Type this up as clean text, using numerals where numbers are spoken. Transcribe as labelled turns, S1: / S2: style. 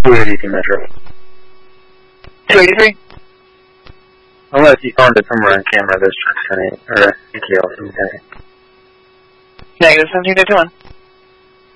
S1: 283 Metro.
S2: 283?
S1: Unless you found it somewhere on camera, those trucks running, or ETL from there.
S2: Negative 17 to 1.